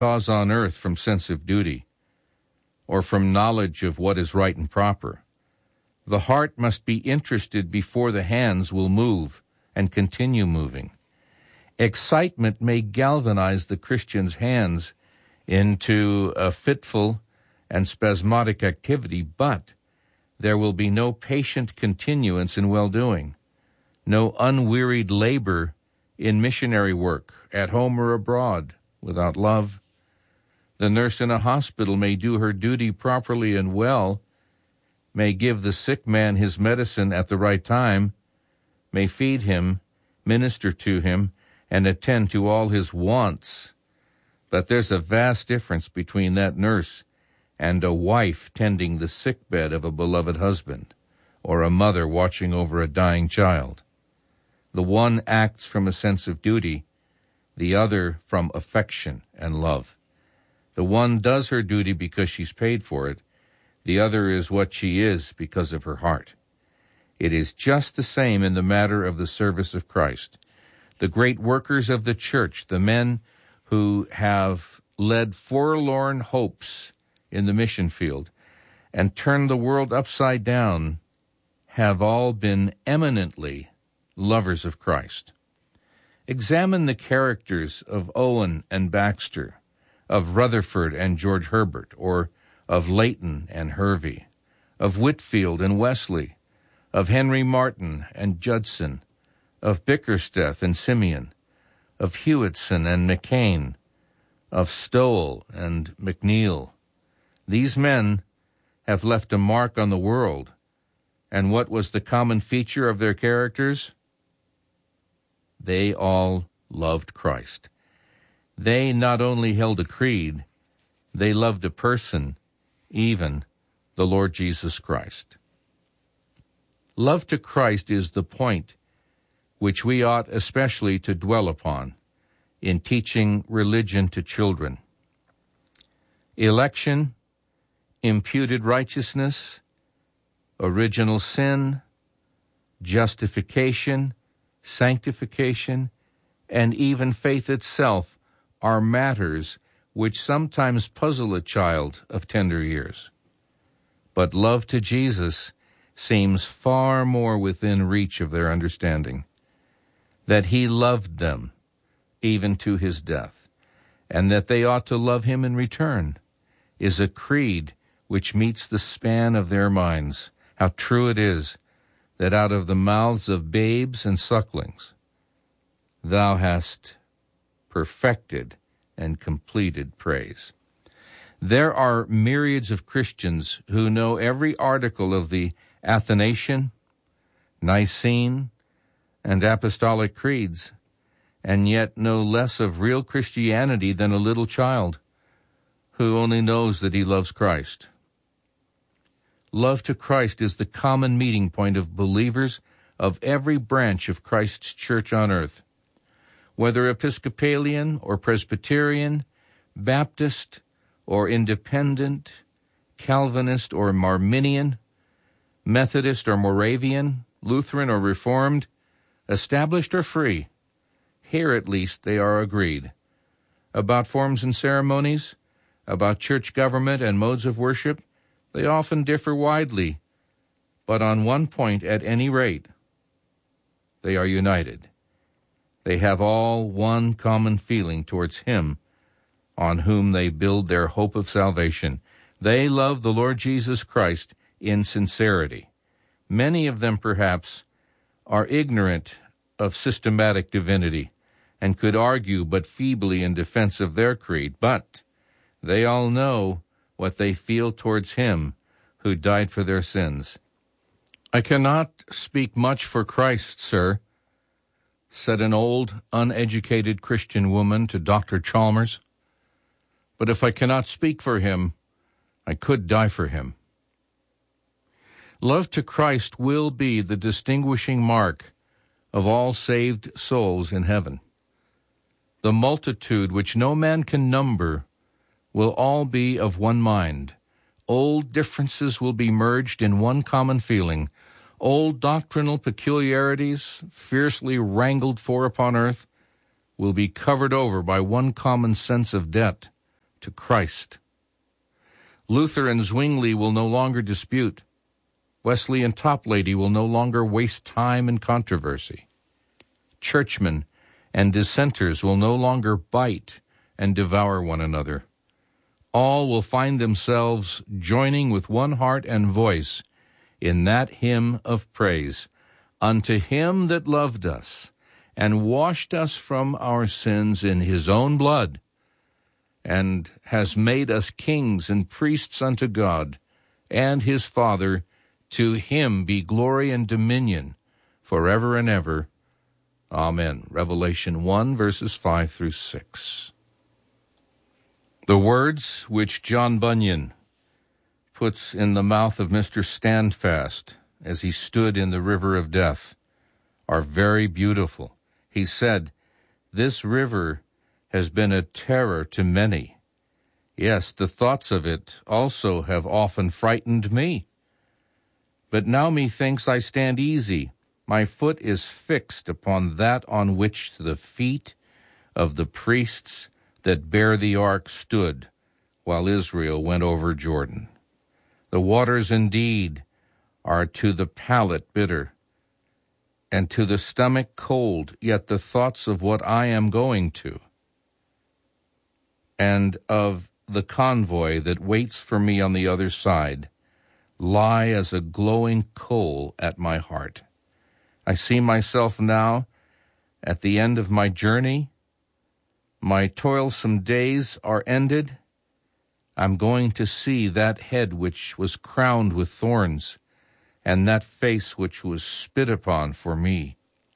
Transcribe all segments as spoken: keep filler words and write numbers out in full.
cause on earth from sense of duty or from knowledge of what is right and proper. The heart must be interested before the hands will move and continue moving. Excitement may galvanize the Christian's hands into a fitful and spasmodic activity, but there will be no patient continuance in well-doing, no unwearied labor in missionary work, at home or abroad, without love. The nurse in a hospital may do her duty properly and well, may give the sick man his medicine at the right time, may feed him, minister to him, and attend to all his wants. But there's a vast difference between that nurse and a wife tending the sickbed of a beloved husband, or a mother watching over a dying child. The one acts from a sense of duty, the other from affection and love. The one does her duty because she's paid for it, the other is what she is because of her heart. It is just the same in the matter of the service of Christ. The great workers of the church, the men who have led forlorn hopes in the mission field and turned the world upside down, have all been eminently lovers of Christ. Examine the characters of Owen and Baxter, of Rutherford and George Herbert, or of Leighton and Hervey, of Whitfield and Wesley, of Henry Martin and Judson, of Bickersteth and Simeon, of Hewitson and McCain, of Stowell and McNeil. These men have left a mark on the world, and what was the common feature of their characters? They all loved Christ. They not only held a creed, they loved a person, even the Lord Jesus Christ. Love to Christ is the point which we ought especially to dwell upon in teaching religion to children. Election, imputed righteousness, original sin, justification, sanctification, and even faith itself are matters which sometimes puzzle a child of tender years. But love to Jesus seems far more within reach of their understanding, that he loved them even to his death, and that they ought to love him in return, is a creed which meets the span of their minds. How true it is that out of the mouths of babes and sucklings thou hast perfected and completed praise. There are myriads of Christians who know every article of the Athanasian, Nicene, and Apostolic creeds, and yet know less of real Christianity than a little child who only knows that he loves Christ. Love to Christ is the common meeting point of believers of every branch of Christ's church on earth. Whether Episcopalian or Presbyterian, Baptist or Independent, Calvinist or Arminian, Methodist or Moravian, Lutheran or Reformed, established or free, here at least they are agreed. About forms and ceremonies, about church government and modes of worship, they often differ widely, but on one point at any rate, they are united. They have all one common feeling towards him on whom they build their hope of salvation. They love the Lord Jesus Christ in sincerity. Many of them, perhaps, are ignorant of systematic divinity and could argue but feebly in defense of their creed, but they all know what they feel towards him who died for their sins. "I cannot speak much for Christ, sir," said an old, uneducated Christian woman to Doctor Chalmers, "but if I cannot speak for him, I could die for him." Love to Christ will be the distinguishing mark of all saved souls in heaven. The multitude, which no man can number, will all be of one mind. Old differences will be merged in one common feeling. Old doctrinal peculiarities, fiercely wrangled for upon earth, will be covered over by one common sense of debt. to Christ. Luther and Zwingli will no longer dispute. Wesley and Toplady will no longer waste time in controversy. Churchmen and dissenters will no longer bite and devour one another. All will find themselves joining with one heart and voice in that hymn of praise, unto him that loved us and washed us from our sins in his own blood, and has made us kings and priests unto God and his Father. To him be glory and dominion forever and ever. Amen. Revelation one, verses five through six. The words which John Bunyan puts in the mouth of Mister Standfast as he stood in the river of death are very beautiful. He said, "This river has been a terror to many. Yes, the thoughts of it also have often frightened me. But now methinks I stand easy. My foot is fixed upon that on which the feet of the priests that bear the ark stood, while Israel went over Jordan. The waters indeed are to the palate bitter, and to the stomach cold, yet the thoughts of what I am going to, and of the convoy that waits for me on the other side, lie as a glowing coal at my heart. I see myself now at the end of my journey. My toilsome days are ended. I'm going to see that head which was crowned with thorns, and that face which was spit upon for me.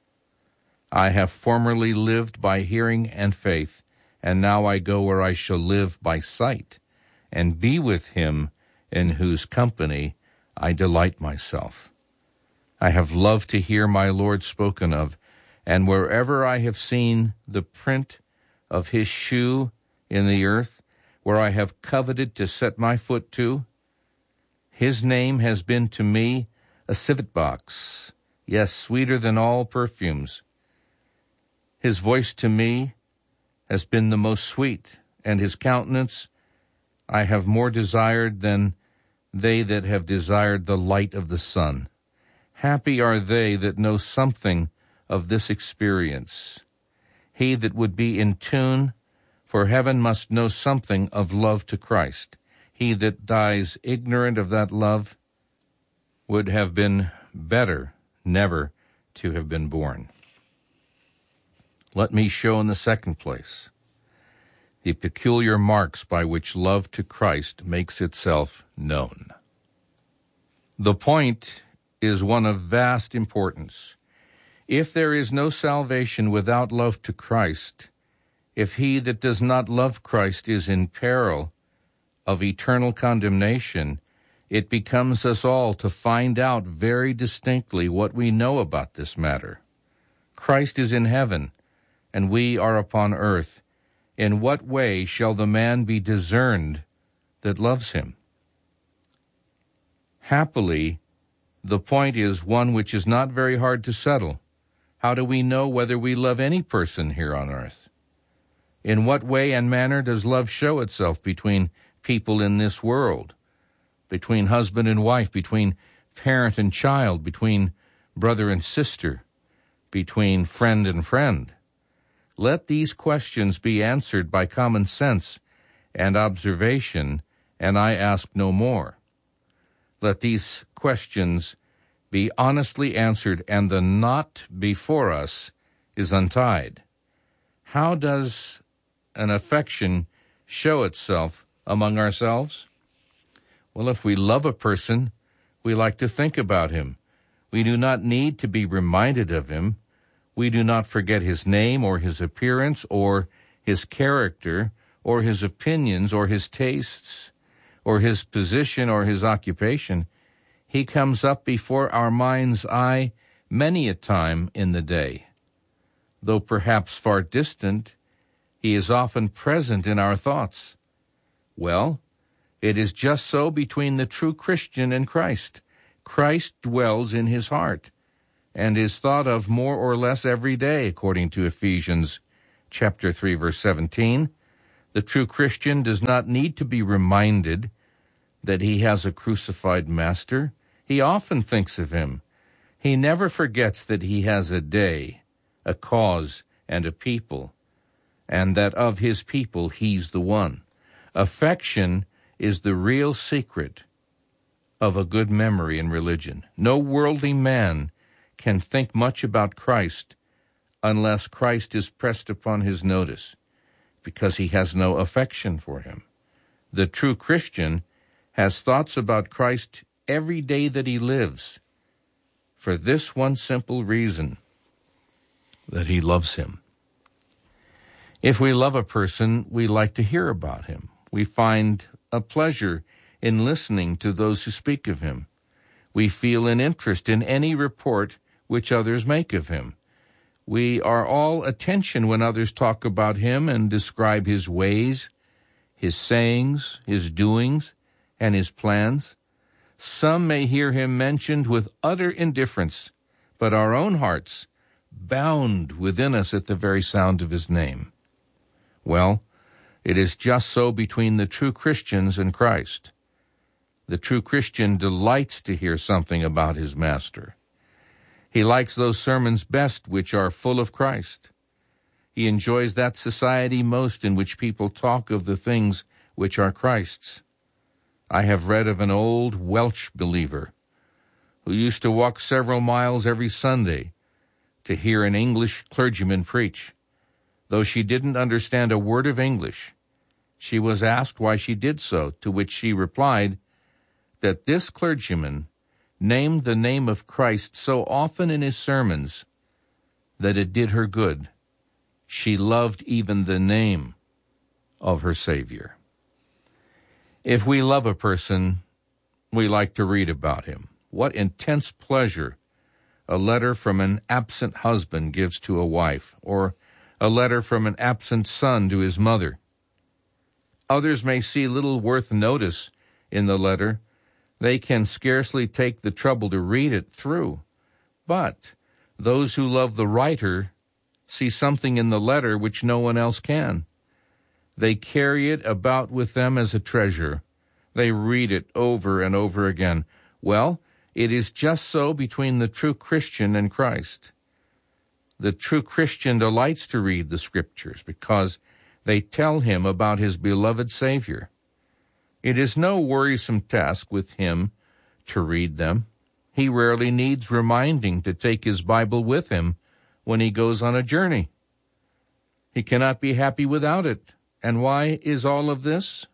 I have formerly lived by hearing and faith, and now I go where I shall live by sight, and be with him in whose company I delight myself. I have loved to hear my Lord spoken of, and wherever I have seen the print of his shoe in the earth, where I have coveted to set my foot to, his name has been to me a civet box, yes, sweeter than all perfumes. His voice to me has been the most sweet, and his countenance I have more desired than they that have desired the light of the sun. Happy are they that know something of this experience. He that would be in tune for heaven must know something of love to Christ. He that dies ignorant of that love would have been better never to have been born. Let me show in the second place the peculiar marks by which love to Christ makes itself known. The point is one of vast importance. If there is no salvation without love to Christ, if he that does not love Christ is in peril of eternal condemnation, it becomes us all to find out very distinctly what we know about this matter. Christ is in heaven, and we are upon earth. In what way shall the man be discerned that loves him? Happily, the point is one which is not very hard to settle. How do we know whether we love any person here on earth? In what way and manner does love show itself between people in this world, between husband and wife, between parent and child, between brother and sister, between friend and friend? Let these questions be answered by common sense and observation, and I ask no more. Let these questions be honestly answered, and the knot before us is untied. How does an affection show itself among ourselves? Well, if we love a person, we like to think about him. We do not need to be reminded of him. We do not forget his name or his appearance or his character or his opinions or his tastes or his position or his occupation. He comes up before our mind's eye many a time in the day. Though perhaps far distant, he is often present in our thoughts. Well, it is just so between the true Christian and Christ. Christ dwells in his heart and is thought of more or less every day, according to Ephesians chapter three, verse seventeen. The true Christian does not need to be reminded that he has a crucified master. He often thinks of him. He never forgets that he has a day, a cause, and a people, and that of his people he's the one. Affection is the real secret of a good memory in religion. No worldly man can think much about Christ unless Christ is pressed upon his notice, because he has no affection for him. The true Christian has thoughts about Christ every day that he lives, for this one simple reason, that he loves him. If we love a person, we like to hear about him. We find a pleasure in listening to those who speak of him. We feel an interest in any report which others make of him. We are all attention when others talk about him and describe his ways, his sayings, his doings, and his plans. Some may hear him mentioned with utter indifference, but our own hearts bound within us at the very sound of his name. Well, it is just so between the true Christians and Christ. The true Christian delights to hear something about his master. He likes those sermons best which are full of Christ. He enjoys that society most in which people talk of the things which are Christ's. I have read of an old Welsh believer who used to walk several miles every Sunday to hear an English clergyman preach. Though she didn't understand a word of English, she was asked why she did so, to which she replied that this clergyman named the name of Christ so often in his sermons that it did her good. She loved even the name of her Savior. If we love a person, we like to read about him. What intense pleasure a letter from an absent husband gives to a wife, or a letter from an absent son to his mother. Others may see little worth notice in the letter. They can scarcely take the trouble to read it through. But those who love the writer see something in the letter which no one else can. They carry it about with them as a treasure. They read it over and over again. Well, it is just so between the true Christian and Christ. The true Christian delights to read the Scriptures because they tell him about his beloved Savior. It is no worrisome task with him to read them. He rarely needs reminding to take his Bible with him when he goes on a journey. He cannot be happy without it. And why is all of this?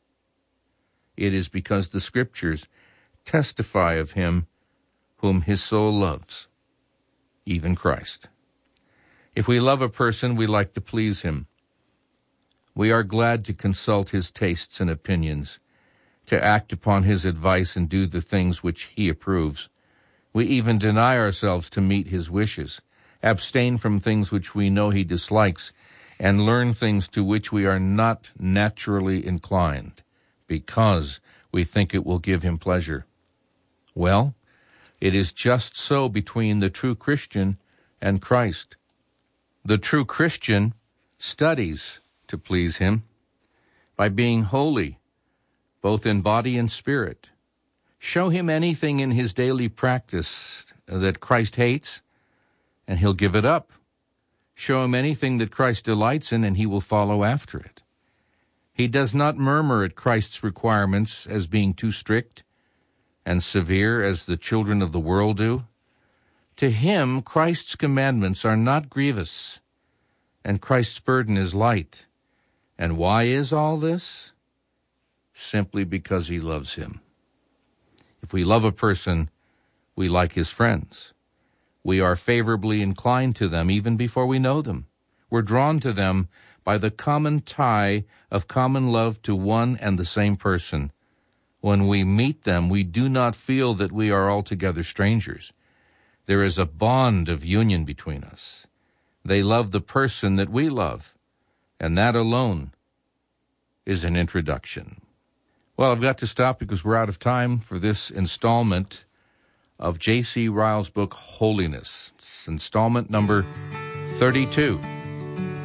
It is because the Scriptures testify of him whom his soul loves, even Christ. If we love a person, we like to please him. We are glad to consult his tastes and opinions, to act upon his advice and do the things which he approves. We even deny ourselves to meet his wishes, abstain from things which we know he dislikes, and learn things to which we are not naturally inclined, because we think it will give him pleasure. Well, it is just so between the true Christian and Christ. The true Christian studies to please him by being holy, both in body and spirit. Show him anything in his daily practice that Christ hates, and he'll give it up. Show him anything that Christ delights in, and he will follow after it. He does not murmur at Christ's requirements as being too strict and severe as the children of the world do. To him, Christ's commandments are not grievous, and Christ's burden is light. And why is all this? Simply because he loves him. If we love a person, we like his friends. We are favorably inclined to them even before we know them. We're drawn to them by the common tie of common love to one and the same person. When we meet them, we do not feel that we are altogether strangers. There is a bond of union between us. They love the person that we love, and that alone is an introduction. Well, I've got to stop because we're out of time for this installment of J C Ryle's book, Holiness. It's installment number thirty-two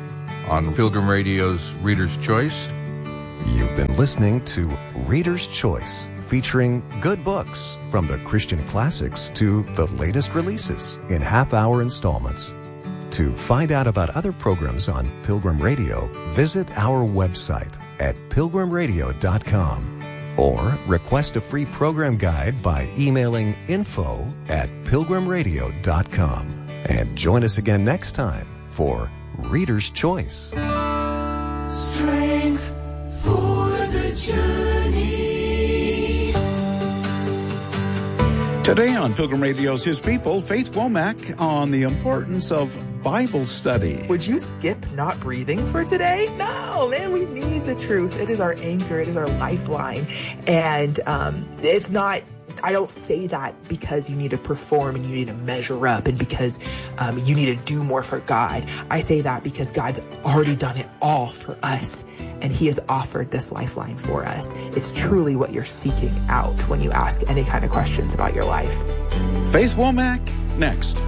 on Pilgrim Radio's Reader's Choice. You've been listening to Reader's Choice, featuring good books from the Christian classics to the latest releases in half-hour installments. To find out about other programs on Pilgrim Radio, visit our website at pilgrim radio dot com or request a free program guide by emailing info at pilgrim radio dot com. And join us again next time for Reader's Choice. Strength for the journey. Today on Pilgrim Radio's His People, Faith Womack on the importance of Bible study. Would you skip not breathing for today? No, man, we need the truth. It is our anchor. It is our lifeline. And um, it's not, I don't say that because you need to perform and you need to measure up and because um, you need to do more for God. I say that because God's already done it all for us. And he has offered this lifeline for us. It's truly what you're seeking out when you ask any kind of questions about your life. Faith Womack, next.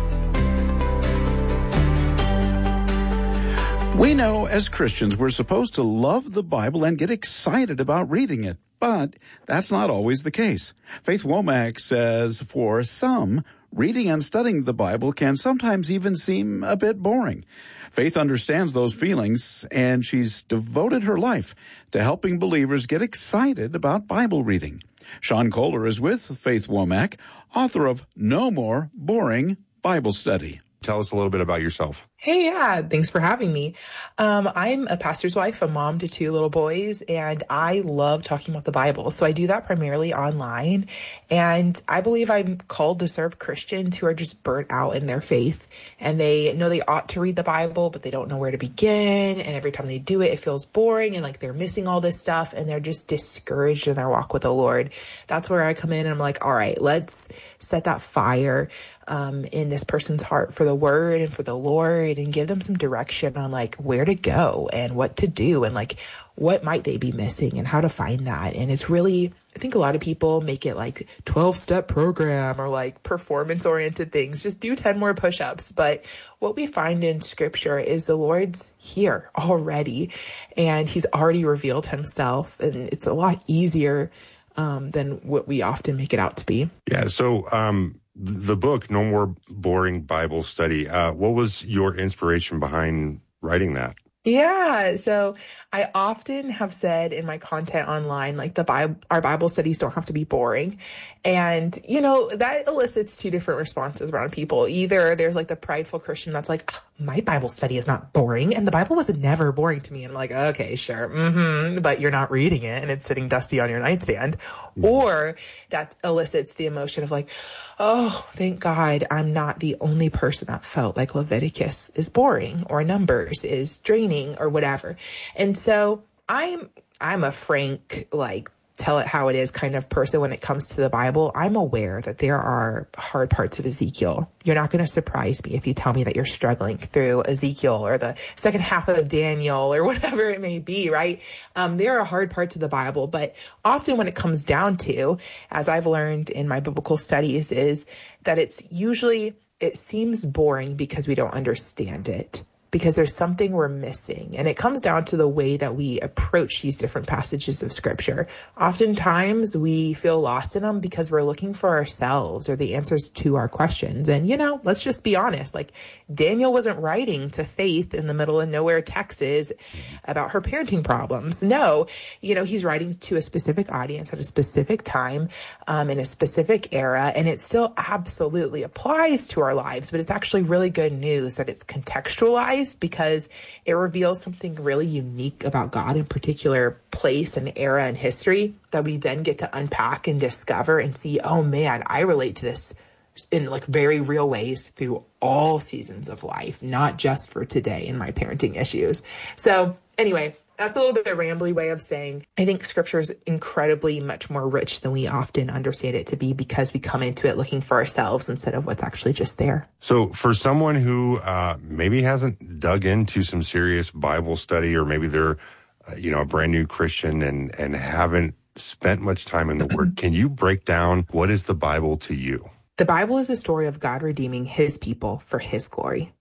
We know as Christians we're supposed to love the Bible and get excited about reading it, but that's not always the case. Faith Womack says for some, reading and studying the Bible can sometimes even seem a bit boring. Faith understands those feelings, and she's devoted her life to helping believers get excited about Bible reading. Sean Kohler is with Faith Womack, author of No More Boring Bible Study. Tell us a little bit about yourself. Hey, yeah, thanks for having me. Um, I'm a pastor's wife, a mom to two little boys, and I love talking about the Bible. So I do that primarily online. And I believe I'm called to serve Christians who are just burnt out in their faith. And they know they ought to read the Bible, but they don't know where to begin. And every time they do it, it feels boring and like they're missing all this stuff. And they're just discouraged in their walk with the Lord. That's where I come in and I'm like, all right, let's set that fire um, in this person's heart for the word and for the Lord, and give them some direction on like where to go and what to do and like what might they be missing and how to find that. And it's really, I think a lot of people make it like twelve step program or like performance oriented things. Just do ten more push-ups. But what we find in scripture is the Lord's here already and he's already revealed himself, and it's a lot easier um, than what we often make it out to be. Yeah. So, um, the book, No More Boring Bible Study, uh, what was your inspiration behind writing that? Yeah. So I often have said in my content online, like the Bible, our Bible studies don't have to be boring. And, you know, that elicits two different responses around people. Either there's like the prideful Christian that's like, my Bible study is not boring. And the Bible was never boring to me. And I'm like, okay, sure. Mm-hmm. But you're not reading it and it's sitting dusty on your nightstand. Mm-hmm. Or that elicits the emotion of like, oh, thank God I'm not the only person that felt like Leviticus is boring or Numbers is draining or whatever. And so I'm, I'm a frank, like, tell it how it is kind of person when it comes to the Bible. I'm aware that there are hard parts of Ezekiel. You're not going to surprise me if you tell me that you're struggling through Ezekiel or the second half of Daniel or whatever it may be, right? Um, there are hard parts of the Bible, but often when it comes down to, as I've learned in my biblical studies, is that it's usually, it seems boring because we don't understand it, because there's something we're missing. And it comes down to the way that we approach these different passages of scripture. Oftentimes we feel lost in them because we're looking for ourselves or the answers to our questions. And, you know, let's just be honest, like Daniel wasn't writing to Faith in the middle of nowhere, Texas about her parenting problems. No, you know, he's writing to a specific audience at a specific time, um, in a specific era. And it still absolutely applies to our lives, but it's actually really good news that it's contextualized, because it reveals something really unique about God in particular place and era and history that we then get to unpack and discover and see, oh man, I relate to this in like very real ways through all seasons of life, not just for today in my parenting issues. So anyway, that's a little bit of a rambly way of saying I think scripture is incredibly much more rich than we often understand it to be, because we come into it looking for ourselves instead of what's actually just there. So for someone who uh, maybe hasn't dug into some serious Bible study, or maybe they're, uh, you know, a brand new Christian and, and haven't spent much time in the Word, can you break down what is the Bible to you? The Bible is a story of God redeeming his people for his glory.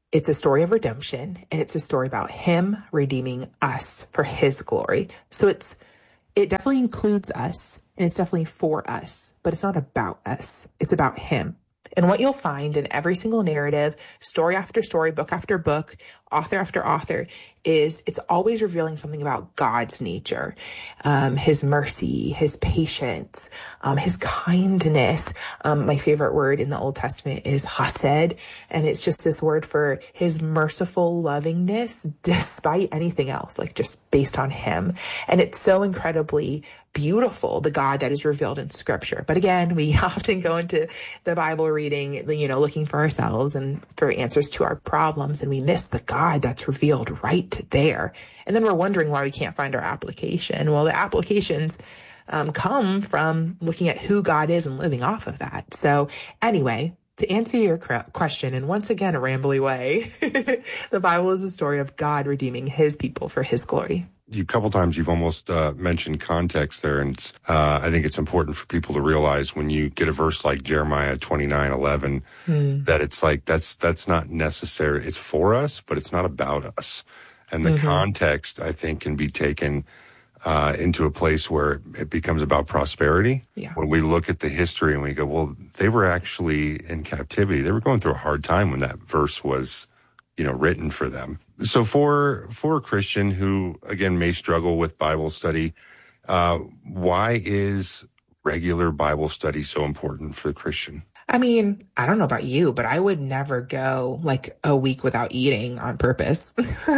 It's a story of redemption, and it's a story about him redeeming us for his glory. So it's it definitely includes us, and it's definitely for us, but it's not about us. It's about him. And what you'll find in every single narrative, story after story, book after book, author after author, is it's always revealing something about God's nature, um, his mercy, his patience, um, his kindness. Um, my favorite word in the Old Testament is hesed, and it's just this word for his merciful lovingness despite anything else, like just based on him. And it's so incredibly beautiful, the God that is revealed in scripture. But again, we often go into the Bible reading, you know, looking for ourselves and for answers to our problems, and we miss the God that's revealed right there. And then we're wondering why we can't find our application. Well, the applications um, come from looking at who God is and living off of that. So anyway, to answer your question, and once again, a rambly way, the Bible is a story of God redeeming his people for his glory. A couple times you've almost uh, mentioned context there, and it's, uh, I think it's important for people to realize when you get a verse like Jeremiah twenty-nine eleven, mm. that it's like that's that's not necessary. It's for us, but it's not about us. And the mm-hmm. context, I think, can be taken uh, into a place where it becomes about prosperity. Yeah. When we look at the history and we go, well, they were actually in captivity. They were going through a hard time when that verse was, you know, written for them. So for for a Christian who, again, may struggle with Bible study, uh, why is regular Bible study so important for the Christian? I mean, I don't know about you, but I would never go like a week without eating on purpose.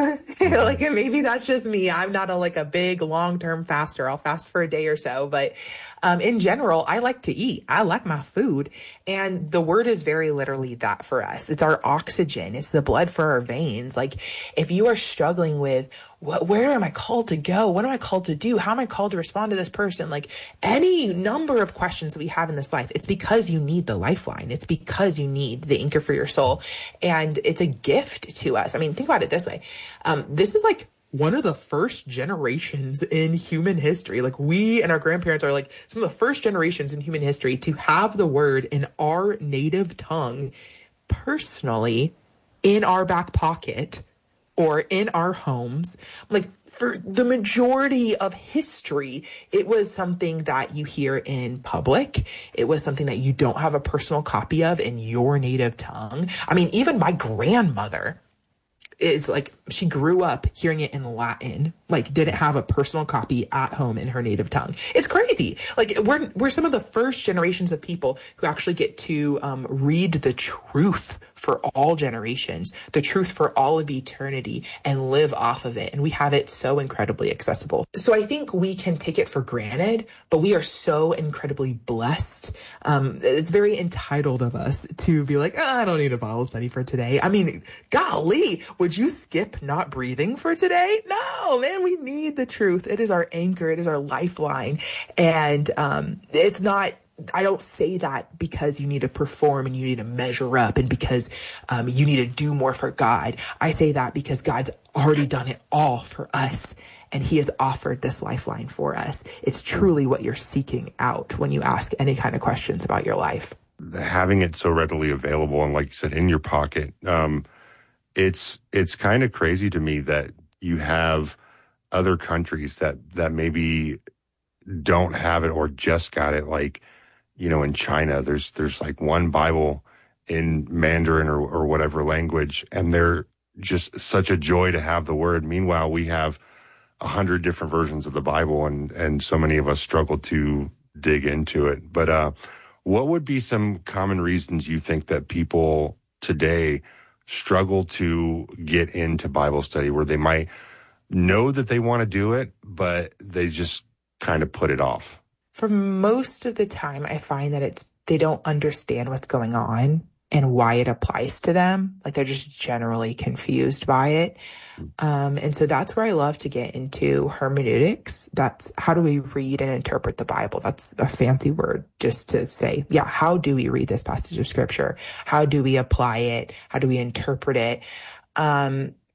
Like maybe that's just me. I'm not a like a big long-term faster. I'll fast for a day or so, but um, in general, I like to eat. I like my food, and the word is very literally that for us. It's our oxygen. It's the blood for our veins. Like if you are struggling with what, where am I called to go? What am I called to do? How am I called to respond to this person? Like any number of questions that we have in this life, it's because you need the lifeline. It's because you need the anchor for your soul. And it's a gift to us. I mean, think about it this way. Um, this is like one of the first generations in human history. Like we and our grandparents are like some of the first generations in human history to have the word in our native tongue personally in our back pocket or in our homes. Like for the majority of history, it was something that you hear in public. It was something that you don't have a personal copy of in your native tongue. I mean, even my grandmother is like, she grew up hearing it in Latin, like didn't have a personal copy at home in her native tongue. It's crazy. Like we're, we're some of the first generations of people who actually get to um, read the truth for all generations, the truth for all of eternity, and live off of it. And we have it so incredibly accessible. So I think we can take it for granted, but we are so incredibly blessed. Um, it's very entitled of us to be like, oh, I don't need a Bible study for today. I mean, golly, would you skip not breathing for today? No, man, we need the truth. It is our anchor. It is our lifeline. And um, it's not, I don't say that because you need to perform and you need to measure up and because um, you need to do more for God. I say that because God's already done it all for us, and he has offered this lifeline for us. It's truly what you're seeking out when you ask any kind of questions about your life. Having it so readily available and, like you said, in your pocket, um, it's it's kind of crazy to me that you have other countries that, that maybe don't have it or just got it, like, you know, in China, there's there's like one Bible in Mandarin or, or whatever language, and they're just such a joy to have the word. Meanwhile, we have a hundred different versions of the Bible, and, and so many of us struggle to dig into it. But uh, what would be some common reasons you think that people today struggle to get into Bible study, where they might know that they want to do it, but they just kind of put it off? For most of the time, I find that it's they don't understand what's going on and why it applies to them. Like they're just generally confused by it. Um, and so that's where I love to get into hermeneutics. That's how do we read and interpret the Bible? That's a fancy word just to say, yeah, how do we read this passage of scripture? How do we apply it? How do we interpret it? Um,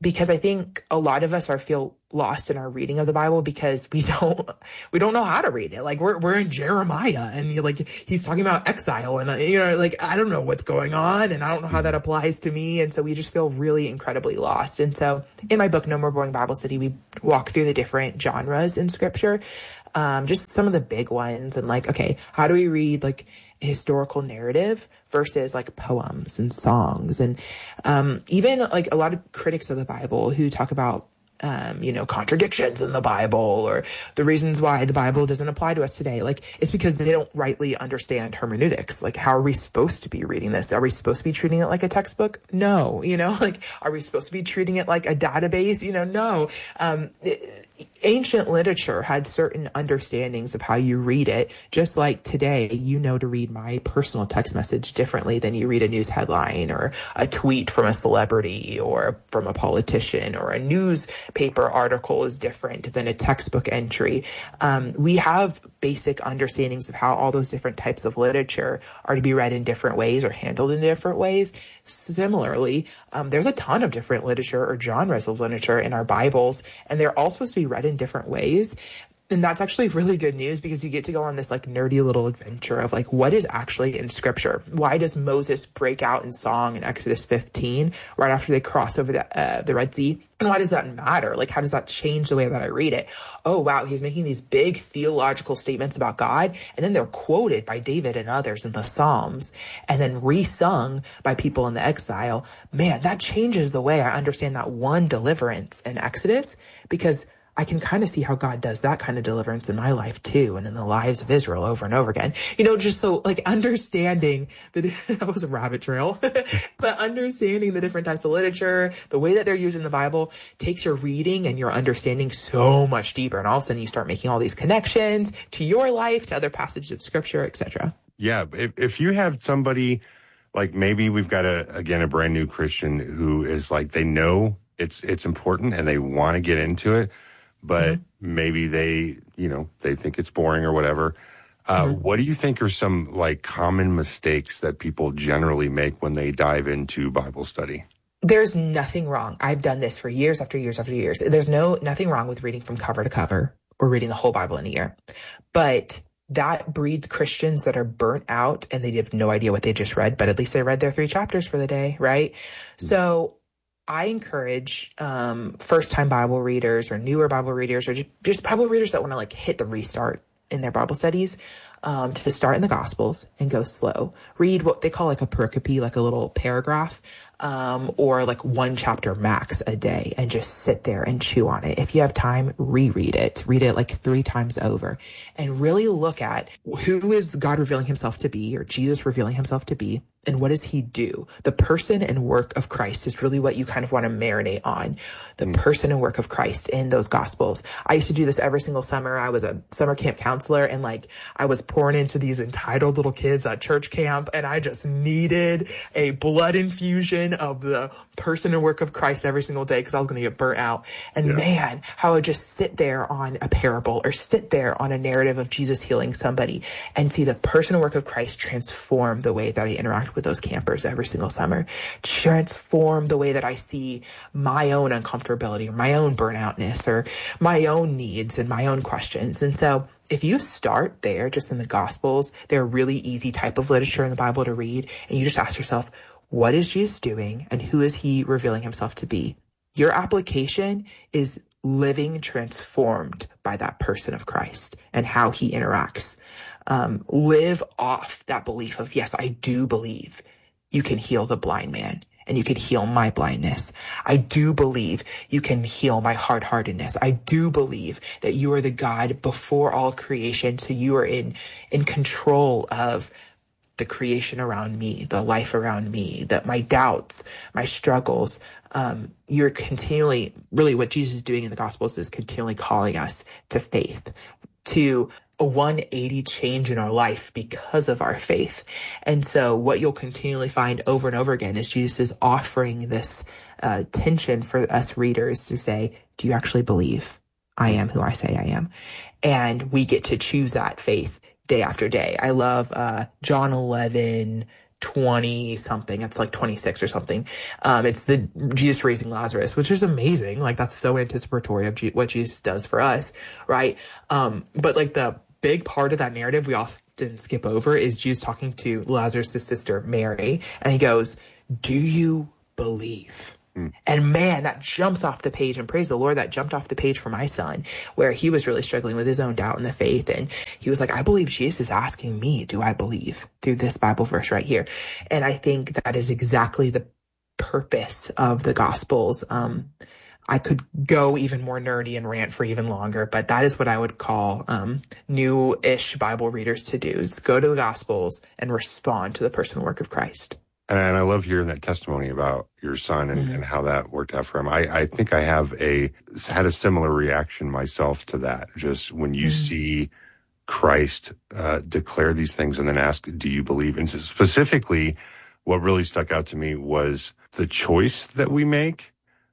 because I think a lot of us are feel lost in our reading of the Bible because we don't we don't know how to read it. Like we're we're in Jeremiah and you like he's talking about exile and uh, you know like I don't know what's going on and I don't know how that applies to me, and so we just feel really incredibly lost. And so in my book No More Boring Bible Study, we walk through the different genres in Scripture, um, just some of the big ones, and like okay, how do we read like historical narrative versus like poems and songs, and um, even like a lot of critics of the Bible who talk about Um, you know, contradictions in the Bible or the reasons why the Bible doesn't apply to us today. Like, it's because they don't rightly understand hermeneutics. Like, how are we supposed to be reading this? Are we supposed to be treating it like a textbook? No. You know, like, are we supposed to be treating it like a database? You know, no. Um, it, ancient literature had certain understandings of how you read it, just like today, you know, to read my personal text message differently than you read a news headline or a tweet from a celebrity or from a politician, or a newspaper article is different than a textbook entry. Um, we have basic understandings of how all those different types of literature are to be read in different ways or handled in different ways. Similarly, um, there's a ton of different literature or genres of literature in our Bibles, and they're all supposed to be read in different ways. And that's actually really good news because you get to go on this like nerdy little adventure of like, what is actually in Scripture? Why does Moses break out in song in Exodus fifteen right after they cross over the, uh, the Red Sea? And why does that matter? Like, how does that change the way that I read it? Oh, wow, he's making these big theological statements about God, and then they're quoted by David and others in the Psalms, and then re-sung by people in the exile. Man, that changes the way I understand that one deliverance in Exodus, because I can kind of see how God does that kind of deliverance in my life too, and in the lives of Israel over and over again. You know, just so like understanding that that was a rabbit trail, but understanding the different types of literature, the way that they're used in the Bible takes your reading and your understanding so much deeper. And all of a sudden you start making all these connections to your life, to other passages of Scripture, et cetera. Yeah. If, if you have somebody like, maybe we've got a, again, a brand new Christian who is like, they know it's, it's important and they want to get into it, but mm-hmm. maybe they, you know, they think it's boring or whatever. Uh, mm-hmm. What do you think are some like common mistakes that people generally make when they dive into Bible study? There's nothing wrong. I've done this for years after years after years. There's no, nothing wrong with reading from cover to cover or reading the whole Bible in a year. But that breeds Christians that are burnt out and they have no idea what they just read, but at least they read their three chapters for the day, right? Mm-hmm. So I encourage um, first-time Bible readers or newer Bible readers or just, just Bible readers that want to like hit the restart in their Bible studies um, to start in the Gospels and go slow. Read what they call like a pericope, like a little paragraph, um, or like one chapter max a day, and just sit there and chew on it. If you have time, reread it. Read it like three times over and really look at who is God revealing himself to be, or Jesus revealing himself to be, and what does he do? The person and work of Christ is really what you kind of want to marinate on. The mm. person and work of Christ in those Gospels. I used to do this every single summer. I was a summer camp counselor, and like I was pouring into these entitled little kids at church camp, and I just needed a blood infusion of the person and work of Christ every single day because I was going to get burnt out. And yeah. man, how I would just sit there on a parable or sit there on a narrative of Jesus healing somebody and see the person and work of Christ transform the way that I interact with those campers every single summer, transform the way that I see my own uncomfortability or my own burnoutness or my own needs and my own questions. And so if you start there, just in the Gospels, they're a really easy type of literature in the Bible to read, and you just ask yourself, what is Jesus doing and who is he revealing himself to be? Your application is living transformed by that person of Christ and how he interacts. Um, live off that belief of, yes, I do believe you can heal the blind man and you can heal my blindness. I do believe you can heal my hard-heartedness. I do believe that you are the God before all creation. So you are in, in control of the creation around me, the life around me, that my doubts, my struggles, um, you're continually, really what Jesus is doing in the Gospels is continually calling us to faith, to a one eighty change in our life because of our faith. And so what you'll continually find over and over again is Jesus is offering this uh, tension for us readers to say, do you actually believe I am who I say I am? And we get to choose that faith day after day. I love uh, John eleven twenty something. It's like twenty-six or something. Um, it's the Jesus raising Lazarus, which is amazing. Like that's so anticipatory of G- what Jesus does for us. Right. Um, but like the big part of that narrative we often skip over is Jesus talking to Lazarus' sister, Mary. And he goes, do you believe? And man, that jumps off the page, and praise the Lord, that jumped off the page for my son, where he was really struggling with his own doubt in the faith. And he was like, I believe Jesus is asking me, do I believe, through this Bible verse right here? And I think that is exactly the purpose of the Gospels. Um, I could go even more nerdy and rant for even longer, but that is what I would call um, new-ish Bible readers to do, is go to the Gospels and respond to the person and work of Christ. And I love hearing that testimony about your son and, mm-hmm. and how that worked out for him. I, I think I have a had a similar reaction myself to that. Just when you mm-hmm. see Christ uh, declare these things and then ask, do you believe? And specifically, what really stuck out to me was the choice that we make,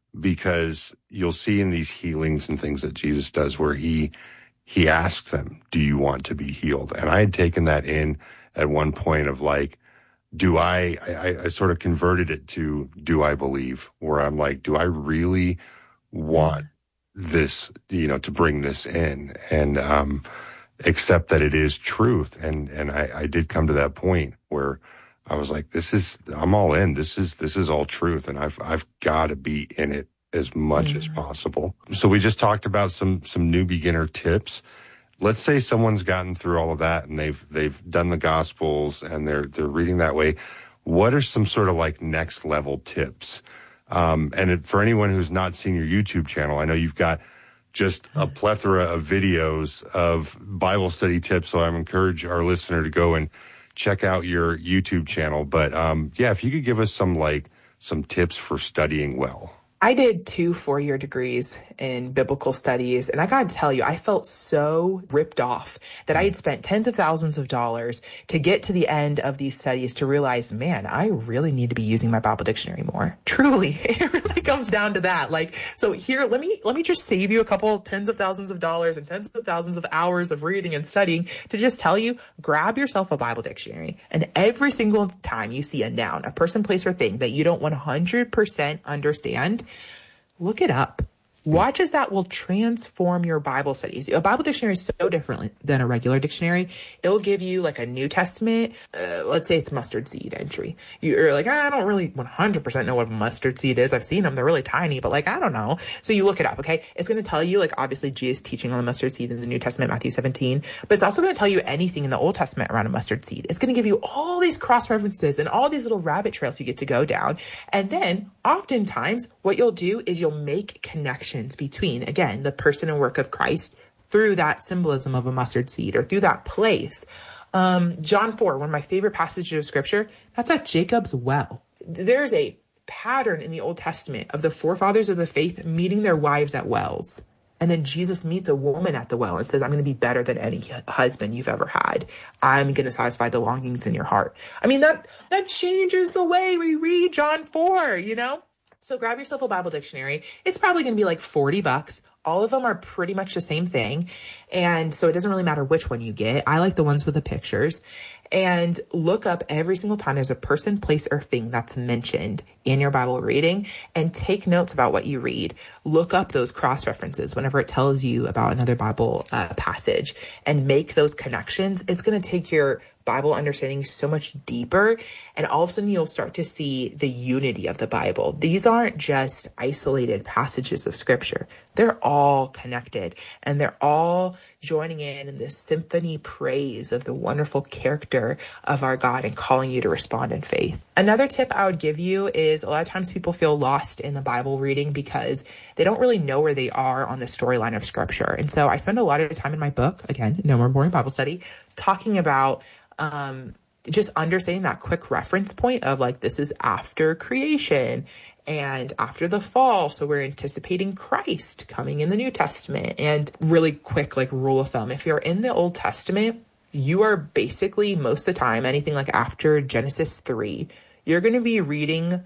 because you'll see in these healings and things that Jesus does where he he asks them, do you want to be healed? And I had taken that in at one point of like, Do I, I, I sort of converted it to, do I believe? Where I'm like, do I really want this, you know, to bring this in and, um, accept that it is truth? And, and I, I did come to that point where I was like, this is, I'm all in. This is, this is all truth. And I've, I've got to be in it as much mm-hmm. as possible. So we just talked about some, some new beginner tips. Let's say someone's gotten through all of that and they've they've done the Gospels and they're they're reading that way. What are some sort of like next level tips? Um, and it, for anyone who's not seen your YouTube channel, I know you've got just a plethora of videos of Bible study tips. So I encourage our listener to go and check out your YouTube channel. But um, yeah, if you could give us some like some tips for studying well. I did two four-year degrees in biblical studies, and I gotta tell you, I felt so ripped off that I had spent tens of thousands of dollars to get to the end of these studies to realize, man, I really need to be using my Bible dictionary more. Truly, it really comes down to that. Like, so here, let me let me just save you a couple tens of thousands of dollars and tens of thousands of hours of reading and studying to just tell you, grab yourself a Bible dictionary, and every single time you see a noun, a person, place, or thing that you don't one hundred percent understand, look it up. Watch as that will transform your Bible studies. A Bible dictionary is so different than a regular dictionary. It'll give you like a New Testament, uh, let's say it's mustard seed entry. You're like, I don't really one hundred percent know what mustard seed is. I've seen them. They're really tiny, but like, I don't know. So you look it up, okay? It's going to tell you, like, obviously Jesus teaching on the mustard seed in the New Testament, Matthew seventeen, but it's also going to tell you anything in the Old Testament around a mustard seed. It's going to give you all these cross references and all these little rabbit trails you get to go down. And then oftentimes what you'll do is you'll make connections between, again, the person and work of Christ through that symbolism of a mustard seed or through that place. Um, John four, one of my favorite passages of scripture, that's at Jacob's well. There's a pattern in the Old Testament of the forefathers of the faith meeting their wives at wells. And then Jesus meets a woman at the well and says, I'm going to be better than any husband you've ever had. I'm going to satisfy the longings in your heart. I mean, that, that changes the way we read John four, you know? So grab yourself a Bible dictionary. It's probably going to be like forty bucks. All of them are pretty much the same thing. And so it doesn't really matter which one you get. I like the ones with the pictures. And look up every single time there's a person, place, or thing that's mentioned in your Bible reading and take notes about what you read. Look up those cross references whenever it tells you about another Bible uh, passage and make those connections. It's going to take your Bible understanding so much deeper, and all of a sudden you'll start to see the unity of the Bible. These aren't just isolated passages of scripture. They're all connected, and they're all joining in in this symphony praise of the wonderful character of our God and calling you to respond in faith. Another tip I would give you is a lot of times people feel lost in the Bible reading because they don't really know where they are on the storyline of scripture. And so I spend a lot of time in my book, again, No More Boring Bible Study, talking about um, just understanding that quick reference point of like, this is after creation and after the fall. So we're anticipating Christ coming in the New Testament. And really quick, like rule of thumb, if you're in the Old Testament, you are basically most of the time, anything like after Genesis three, you're going to be reading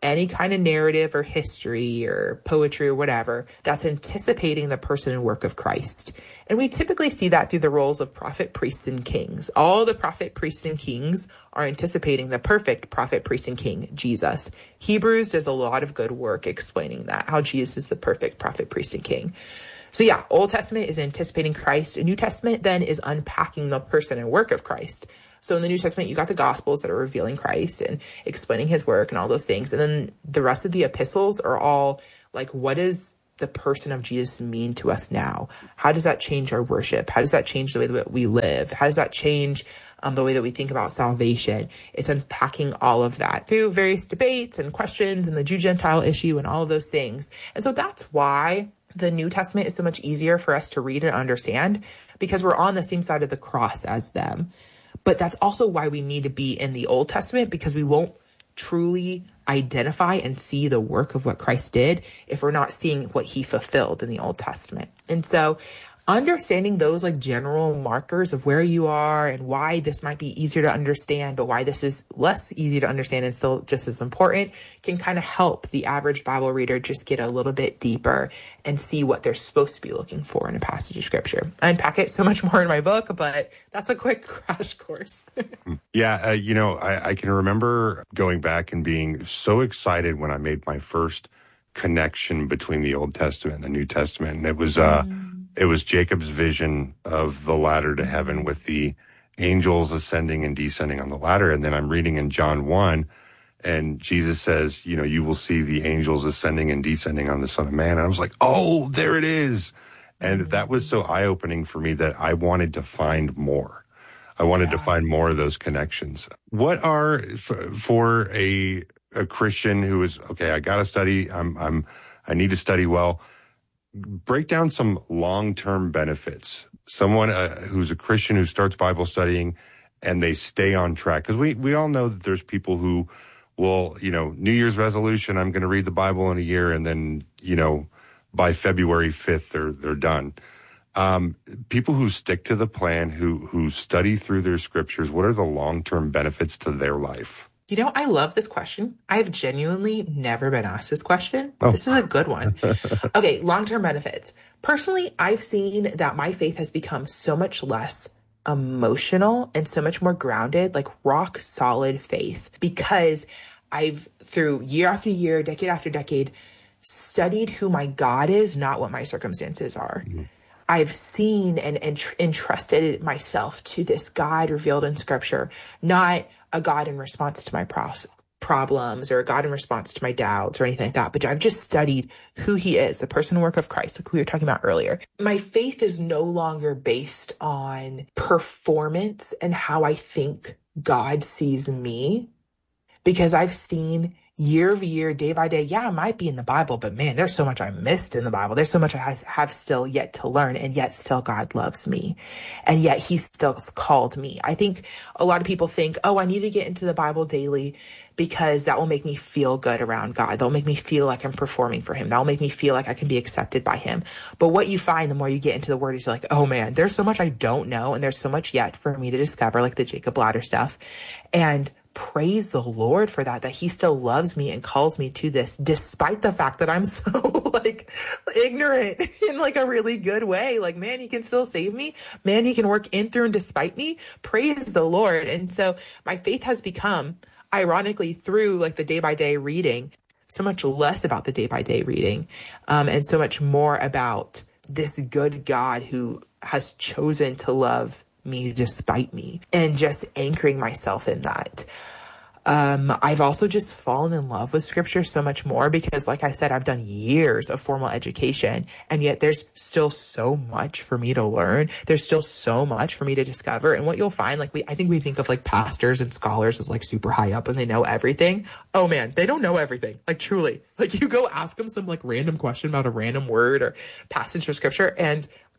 any kind of narrative or history or poetry or whatever that's anticipating the person and work of Christ. And we typically see that through the roles of prophet, priests, and kings. All the prophet, priests, and kings are anticipating the perfect prophet, priest, and king, Jesus. Hebrews does a lot of good work explaining that, how Jesus is the perfect prophet, priest, and king. So yeah, Old Testament is anticipating Christ. And New Testament then is unpacking the person and work of Christ. So in the New Testament, you got the Gospels that are revealing Christ and explaining his work and all those things. And then the rest of the epistles are all like, what does the person of Jesus mean to us now? How does that change our worship? How does that change the way that we live? How does that change um, the way that we think about salvation? It's unpacking all of that through various debates and questions and the Jew-Gentile issue and all of those things. And so that's why the New Testament is so much easier for us to read and understand, because we're on the same side of the cross as them. But that's also why we need to be in the Old Testament, because we won't truly identify and see the work of what Christ did if we're not seeing what he fulfilled in the Old Testament. And so understanding those like general markers of where you are and why this might be easier to understand, but why this is less easy to understand and still just as important, can kind of help the average Bible reader just get a little bit deeper and see what they're supposed to be looking for in a passage of scripture. I unpack it so much more in my book, but that's a quick crash course. Yeah, uh, you know, I, I can remember going back and being so excited when I made my first connection between the Old Testament and the New Testament. And it was, uh, mm. It was Jacob's vision of the ladder to heaven with the angels ascending and descending on the ladder. And then I'm reading in John one, and Jesus says, you know, you will see the angels ascending and descending on the Son of Man. And I was like, oh, there it is. And that was so eye-opening for me that I wanted to find more. I wanted yeah. to find more of those connections. What are, f- for a a Christian who is, okay, I got to study, I'm, I'm, I need to study well, break down some long-term benefits. Someone uh, who's a Christian who starts Bible studying and they stay on track. Because we, we all know that there's people who will, you know, New Year's resolution, I'm going to read the Bible in a year, and then, you know, by February fifth, they're, they're done. Um, people who stick to the plan, who, who study through their scriptures, what are the long-term benefits to their life? You know, I love this question. I've genuinely never been asked this question. Oh. This is a good one. Okay, long-term benefits. Personally, I've seen that my faith has become so much less emotional and so much more grounded, like rock solid faith, because I've, through year after year, decade after decade, studied who my God is, not what my circumstances are. Mm-hmm. I've seen and, and tr- entrusted myself to this God revealed in scripture, not a God in response to my pros- problems or a God in response to my doubts or anything like that. But I've just studied who he is, the person and work of Christ, like we were talking about earlier. My faith is no longer based on performance and how I think God sees me, because I've seen year over year, day by day, yeah, I might be in the Bible, but man, there's so much I missed in the Bible. There's so much I have still yet to learn, and yet still God loves me. And yet he still called me. I think a lot of people think, oh, I need to get into the Bible daily because that will make me feel good around God. That'll make me feel like I'm performing for him. That'll make me feel like I can be accepted by him. But what you find the more you get into the word is you're like, oh man, there's so much I don't know. And there's so much yet for me to discover, like the Jacob ladder stuff. And praise the Lord for that, that he still loves me and calls me to this, despite the fact that I'm so like ignorant in like a really good way. Like, man, he can still save me. Man, he can work in, through, and despite me. Praise the Lord. And so my faith has become, ironically, through like the day by day reading, so much less about the day by day reading, um, and so much more about this good God who has chosen to love me despite me, and just anchoring myself in that. Um, I've also just fallen in love with scripture so much more because, like I said, I've done years of formal education, and yet there's still so much for me to learn. There's still so much for me to discover. And what you'll find, like we, I think we think of like pastors and scholars as like super high up and they know everything. Oh man, they don't know everything. Like truly, like you go ask them some like random question about a random word or passage of scripture, and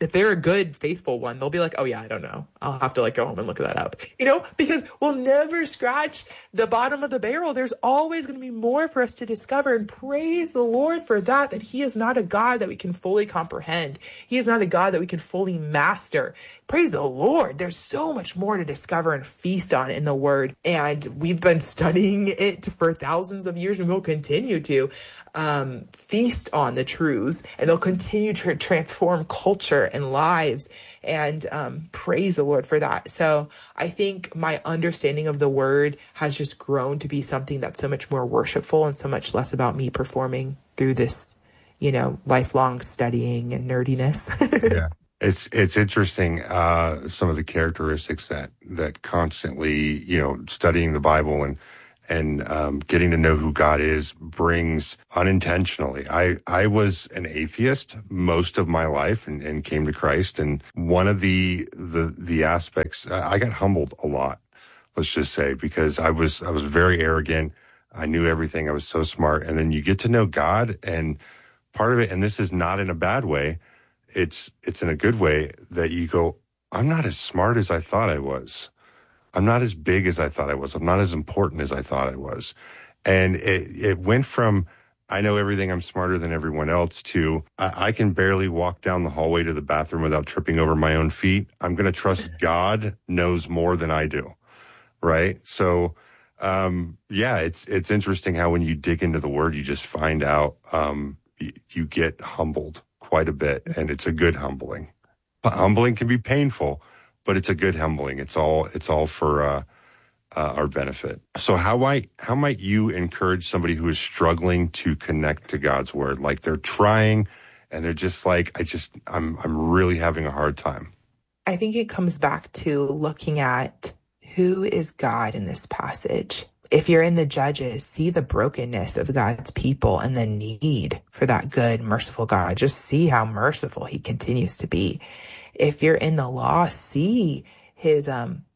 if they're a good, faithful one, they'll be like, oh yeah, I don't know. I'll have to like go home and look that up, you know, because we'll never scratch the bottom of the barrel. There's always going to be more for us to discover, and praise the Lord for that, that he is not a God that we can fully comprehend. He is not a God that we can fully master. Praise the Lord. There's so much more to discover and feast on in the word. And we've been studying it for thousands of years, and we'll continue to um, feast on the truths, and they'll continue to transform culture and lives, and um, praise the Lord for that. So I think my understanding of the word has just grown to be something that's so much more worshipful and so much less about me performing through this, you know, lifelong studying and nerdiness. Yeah. It's it's interesting, uh, some of the characteristics that, that constantly, you know, studying the Bible and and um, getting to know who God is brings unintentionally. I, I was an atheist most of my life and, and came to Christ. And one of the the the aspects, I got humbled a lot, let's just say, because I was I was very arrogant. I knew everything. I was so smart. And then you get to know God, and part of it, and this is not in a bad way, it's it's in a good way, that you go, I'm not as smart as I thought I was. I'm not as big as I thought I was. I'm not as important as I thought I was. And it, it went from, I know everything, I'm smarter than everyone else, to I, I can barely walk down the hallway to the bathroom without tripping over my own feet. I'm going to trust God knows more than I do. Right? So, um, yeah, it's, it's interesting how when you dig into the word, you just find out, um, you, you get humbled quite a bit, and it's a good humbling. But humbling can be painful, but it's a good humbling. It's all, it's all for, uh, uh, our benefit. So how might, how might you encourage somebody who is struggling to connect to God's word? Like they're trying and they're just like, I just, I'm, I'm really having a hard time. I think it comes back to looking at who is God in this passage. If you're in the Judges, see the brokenness of God's people and the need for that good, merciful God. Just see how merciful he continues to be. If you're in the Law, see his um,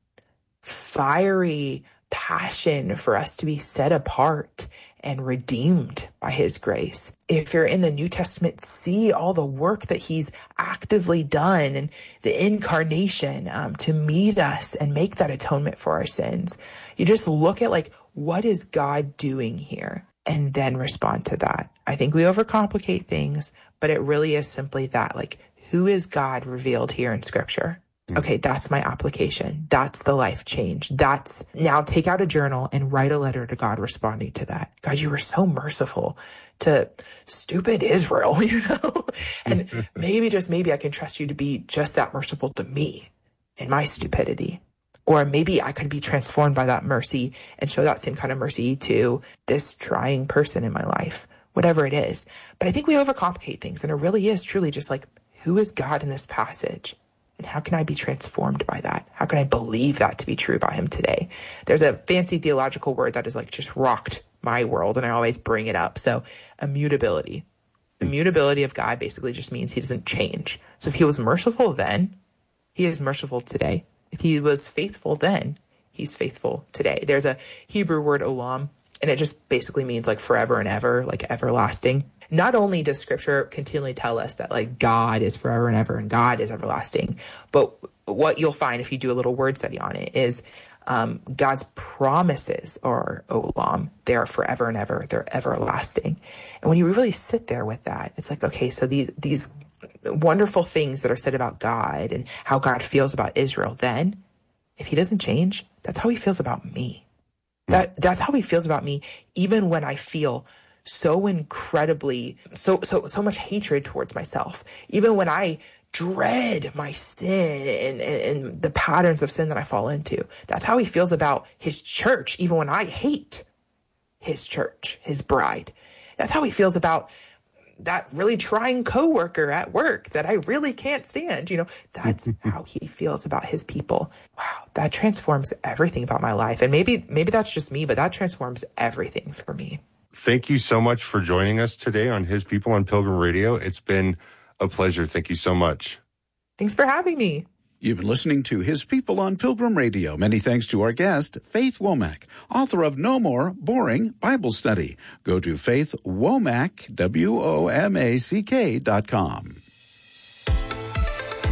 fiery passion for us to be set apart and redeemed by his grace. If you're in the New Testament, see all the work that he's actively done and the incarnation um, to meet us and make that atonement for our sins. You just look at like, what is God doing here? And then respond to that. I think we overcomplicate things, but it really is simply that, like, who is God revealed here in scripture? Okay, that's my application. That's the life change. That's now take out a journal and write a letter to God responding to that. God, you were so merciful to stupid Israel, you know? And maybe, just maybe I can trust you to be just that merciful to me in my stupidity. Or maybe I could be transformed by that mercy and show that same kind of mercy to this trying person in my life, whatever it is. But I think we overcomplicate things, and it really is truly just like, who is God in this passage? And how can I be transformed by that? How can I believe that to be true by him today? There's a fancy theological word that has like just rocked my world, and I always bring it up. So immutability. Immutability of God basically just means he doesn't change. So if he was merciful then, he is merciful today. If he was faithful then, he's faithful today. There's a Hebrew word olam, and it just basically means like forever and ever, like everlasting. Not only does scripture continually tell us that like God is forever and ever and God is everlasting, but what you'll find if you do a little word study on it is um, God's promises are olam. They are forever and ever. They're everlasting. And when you really sit there with that, it's like, okay, so these, these wonderful things that are said about God and how God feels about Israel, then if he doesn't change, that's how he feels about me. That that's how he feels about me, even when I feel so incredibly, so, so, so much hatred towards myself. Even when I dread my sin and, and, and the patterns of sin that I fall into. That's how he feels about his church, even when I hate his church, his bride. That's how he feels about that really trying coworker at work that I really can't stand. You know, that's how he feels about his people. Wow, that transforms everything about my life. And maybe, maybe that's just me, but that transforms everything for me. Thank you so much for joining us today on His People on Pilgrim Radio. It's been a pleasure. Thank you so much. Thanks for having me. You've been listening to His People on Pilgrim Radio. Many thanks to our guest, Faith Womack, author of No More Boring Bible Study. Go to Faith Womack, W O M A C K dot com.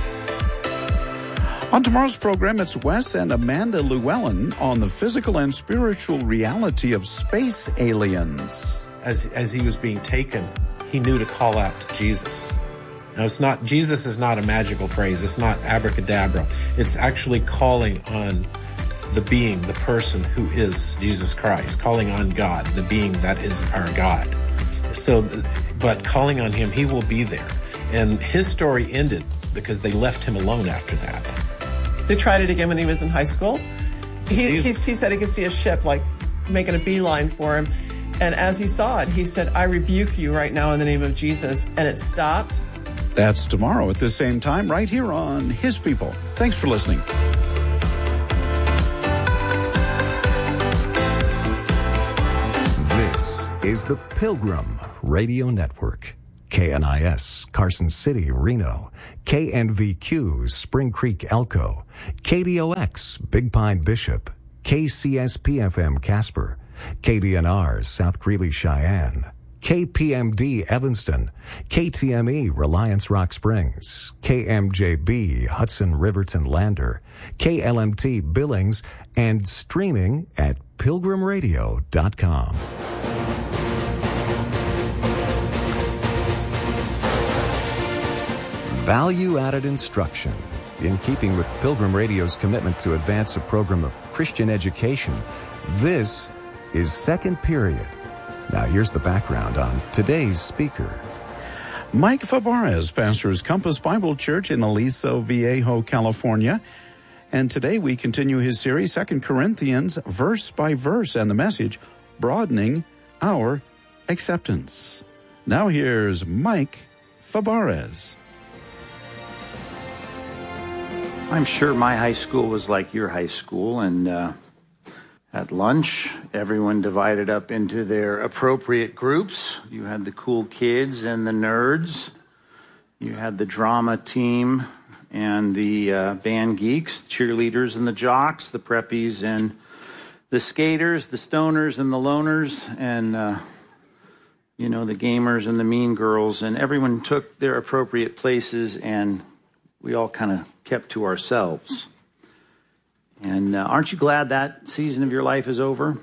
On tomorrow's program, it's Wes and Amanda Llewellyn on the physical and spiritual reality of space aliens. As as he was being taken, he knew to call out to Jesus. Now, it's not, Jesus is not a magical phrase. It's not abracadabra. It's actually calling on the being, the person who is Jesus Christ, calling on God, the being that is our God. So, but calling on him, he will be there. And his story ended because they left him alone after that. They tried it again when he was in high school. He, he, he said he could see a ship like making a beeline for him. And as he saw it, he said, I rebuke you right now in the name of Jesus. And it stopped. That's tomorrow at the same time right here on His People. Thanks for listening. This is the Pilgrim Radio Network. K N I S, Carson City, Reno. K N V Q, Spring Creek, Elko. K D O X, Big Pine, Bishop. K C S P F M, Casper. K D N R, South Greeley, Cheyenne. K P M D, Evanston. K T M E, Reliance Rock Springs. K M J B, Hudson Riverton Lander. K L M T, Billings. And streaming at pilgrim radio dot com. Value-added instruction. In keeping with Pilgrim Radio's commitment to advance a program of Christian education, this is Second Period. Now here's the background on today's speaker. Mike Fabarez pastors Compass Bible Church in Aliso Viejo, California. And today we continue his series, Second Corinthians, verse by verse, and the message, Broadening Our Acceptance. Now here's Mike Fabarez. I'm sure my high school was like your high school, and uh, at lunch, everyone divided up into their appropriate groups. You had the cool kids and the nerds. You had the drama team and the uh, band geeks, cheerleaders and the jocks, the preppies and the skaters, the stoners and the loners, and, uh, you know, the gamers and the mean girls. And everyone took their appropriate places, and we all kind of kept to ourselves. And uh, aren't you glad that season of your life is over?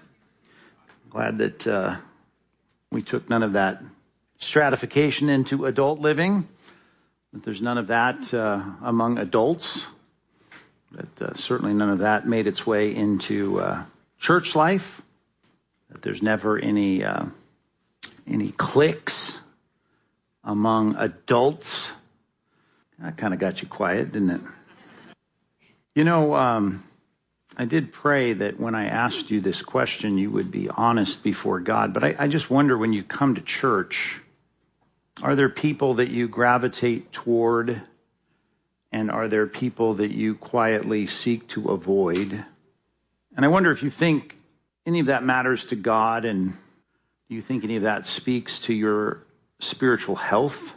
Glad that uh, we took none of that stratification into adult living, that there's none of that uh, among adults, that uh, certainly none of that made its way into uh, church life, that there's never any uh, any cliques among adults. That kind of got you quiet, didn't it? You know, um, I did pray that when I asked you this question, you would be honest before God. But I, I just wonder, when you come to church, are there people that you gravitate toward? And are there people that you quietly seek to avoid? And I wonder if you think any of that matters to God, and do you think any of that speaks to your spiritual health?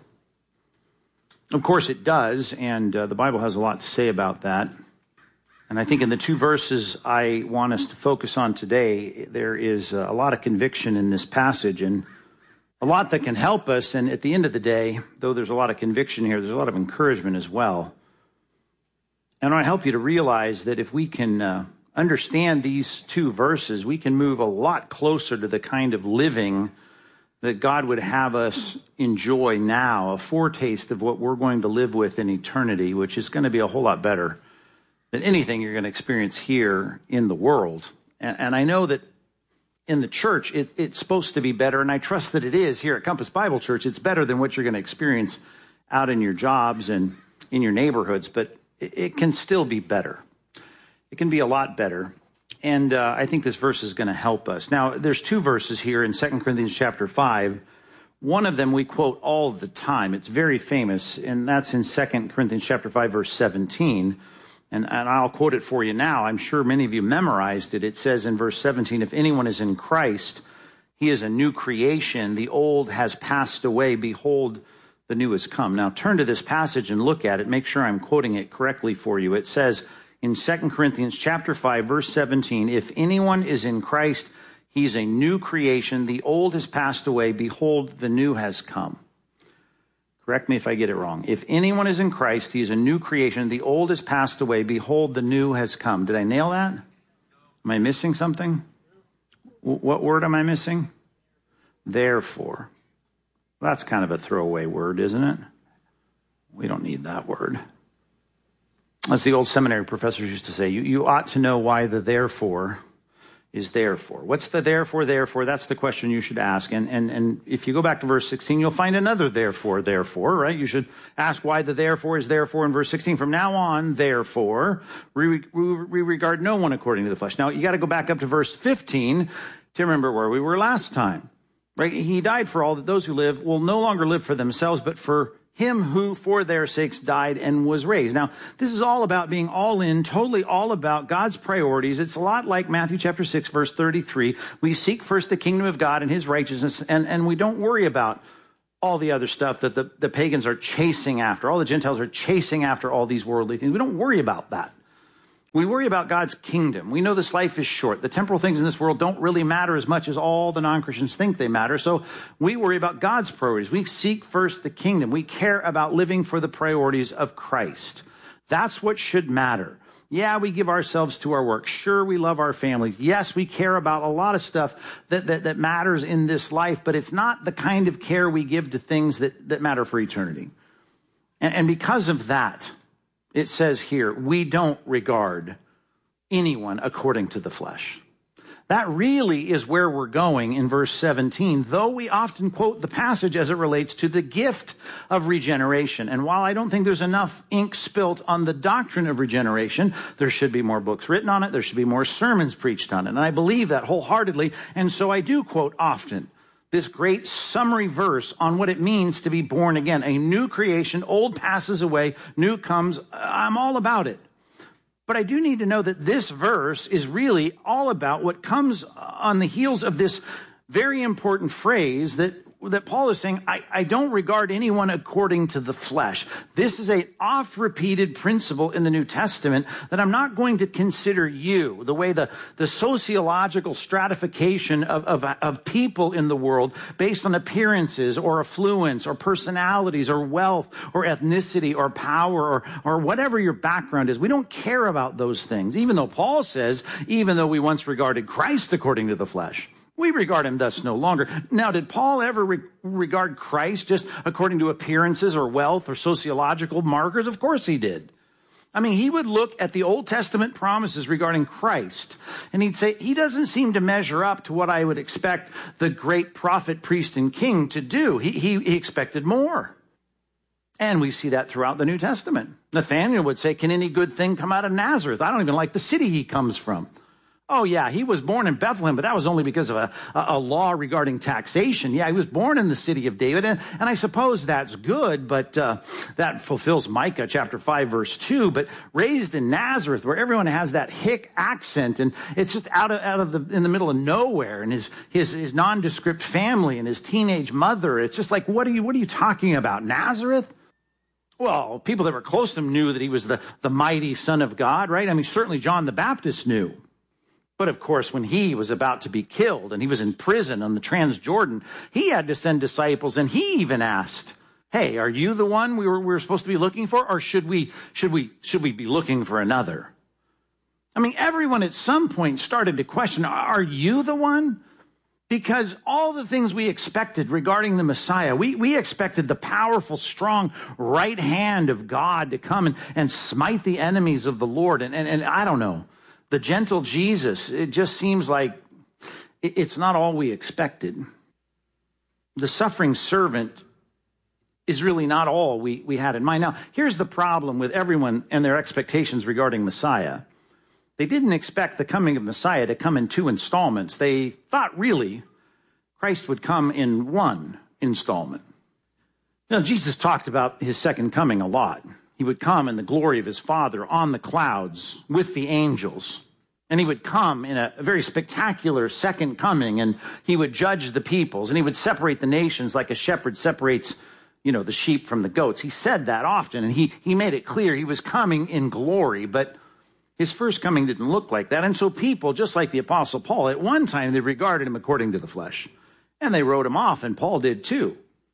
Of course it does, and uh, the Bible has a lot to say about that. And I think in the two verses I want us to focus on today, there is a lot of conviction in this passage, and a lot that can help us. And at the end of the day, though there's a lot of conviction here, there's a lot of encouragement as well. And I want to help you to realize that if we can uh, understand these two verses, we can move a lot closer to the kind of living that God would have us enjoy now, a foretaste of what we're going to live with in eternity, which is going to be a whole lot better than anything you're going to experience here in the world. And, and I know that in the church, it, it's supposed to be better, and I trust that it is here at Compass Bible Church. It's better than what you're going to experience out in your jobs and in your neighborhoods, but it, it can still be better. It can be a lot better. And uh, I think this verse is going to help us. Now, there's two verses here in Second Corinthians chapter five. One of them we quote all the time. It's very famous, and that's in Second Corinthians chapter five, verse seventeen. And, and I'll quote it for you now. I'm sure many of you memorized it. It says in verse seventeen, if anyone is in Christ, he is a new creation. The old has passed away. Behold, the new has come. Now, turn to this passage and look at it. Make sure I'm quoting it correctly for you. It says in Second Corinthians chapter five, verse seventeen, if anyone is in Christ, he's a new creation. The old has passed away. Behold, the new has come. Correct me if I get it wrong. If anyone is in Christ, he is a new creation. The old has passed away. Behold, the new has come. Did I nail that? Am I missing something? W- what word am I missing? Therefore. That's kind of a throwaway word, isn't it? We don't need that word. As the old seminary professors used to say, you, you ought to know why the therefore is therefore. What's the therefore, therefore? That's the question you should ask. And, and, and if you go back to verse sixteen, you'll find another therefore, therefore, right? You should ask why the therefore is therefore in verse sixteen. From now on, therefore, we, we, we regard no one according to the flesh. Now, you got to go back up to verse fifteen to remember where we were last time, right? He died for all that those who live will no longer live for themselves, but for him who for their sakes died and was raised. Now, this is all about being all in, totally all about God's priorities. It's a lot like Matthew chapter six, verse thirty-three. We seek first the kingdom of God and his righteousness, and, and we don't worry about all the other stuff that the, the pagans are chasing after. All the Gentiles are chasing after all these worldly things. We don't worry about that. We worry about God's kingdom. We know this life is short. The temporal things in this world don't really matter as much as all the non-Christians think they matter. So we worry about God's priorities. We seek first the kingdom. We care about living for the priorities of Christ. That's what should matter. Yeah, we give ourselves to our work. Sure, we love our families. Yes, we care about a lot of stuff that, that, that matters in this life, but it's not the kind of care we give to things that, that matter for eternity. And, and because of that, it says here, we don't regard anyone according to the flesh. That really is where we're going in verse seventeen, though we often quote the passage as it relates to the gift of regeneration. And while I don't think there's enough ink spilt on the doctrine of regeneration, there should be more books written on it. There should be more sermons preached on it. And I believe that wholeheartedly. And so I do quote often this great summary verse on what it means to be born again. A new creation, old passes away, new comes. I'm all about it. But I do need to know that this verse is really all about what comes on the heels of this very important phrase that that Paul is saying, I, I don't regard anyone according to the flesh. This is a oft-repeated principle in the New Testament that I'm not going to consider you, the way the, the sociological stratification of, of, of people in the world based on appearances or affluence or personalities or wealth or ethnicity or power or, or whatever your background is. We don't care about those things, even though Paul says, even though we once regarded Christ according to the flesh. We regard him thus no longer. Now, did Paul ever re- regard Christ just according to appearances or wealth or sociological markers? Of course he did. I mean, he would look at the Old Testament promises regarding Christ, and he'd say, he doesn't seem to measure up to what I would expect the great prophet, priest, and king to do. He, he, he expected more. And we see that throughout the New Testament. Nathanael would say, can any good thing come out of Nazareth? I don't even like the city he comes from. Oh, yeah, he was born in Bethlehem, but that was only because of a, a, a law regarding taxation. Yeah, he was born in the city of David, and, and I suppose that's good, but uh, that fulfills Micah chapter five, verse two. But raised in Nazareth, where everyone has that hick accent, and it's just out of, out of the, in the middle of nowhere, and his, his, his nondescript family and his teenage mother. It's just like, what are you, what are you talking about? Nazareth? Well, people that were close to him knew that he was the, the mighty Son of God, right? I mean, certainly John the Baptist knew. But of course, when he was about to be killed and he was in prison on the Transjordan, he had to send disciples, and he even asked, hey, are you the one we were, we were supposed to be looking for, or should we, should we, should we be looking for another? I mean, everyone at some point started to question, are you the one? Because all the things we expected regarding the Messiah, we, we expected the powerful, strong right hand of God to come and, and smite the enemies of the Lord. And, and, and I don't know. The gentle Jesus, it just seems like it's not all we expected. The suffering servant is really not all we, we had in mind. Now, here's the problem with everyone and their expectations regarding Messiah. They didn't expect the coming of Messiah to come in two installments. They thought really Christ would come in one installment. Now, Jesus talked about his second coming a lot. He would come in the glory of his Father on the clouds with the angels. And he would come in a very spectacular second coming, and he would judge the peoples, and he would separate the nations like a shepherd separates, you know, the sheep from the goats. He said that often, and he, he made it clear he was coming in glory, but his first coming didn't look like that. And so people, just like the Apostle Paul, at one time they regarded him according to the flesh, and they wrote him off, and Paul did too.